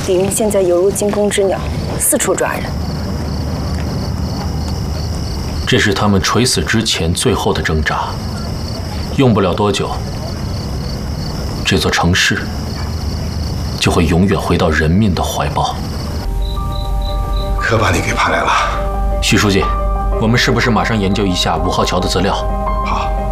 敌人现在犹如惊弓之鸟，四处抓人。 这是他们垂死之前最后的挣扎，用不了多久，这座城市就会永远回到人民的怀抱。 可把你给盼来了， 徐书记，我们是不是马上研究一下5号桥的资料？ 好。